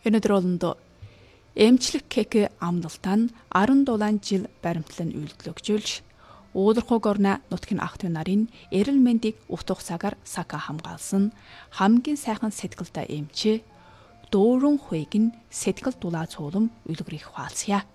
Өнөөдөр олондоо эмчлэг кек амлалтаа 17 жил баримтлан үйлдэлгжүүлж уудархуйгорна нутгийн ах トゥ нарын эрүүл мэндийг утга цагаар сака хамгаалсан хамгийн сайхан сэтгэлтэй эмчээ дүүрэн хуйг нь сэтгэл дулаа цуулам үлгэрийг хаалцъя.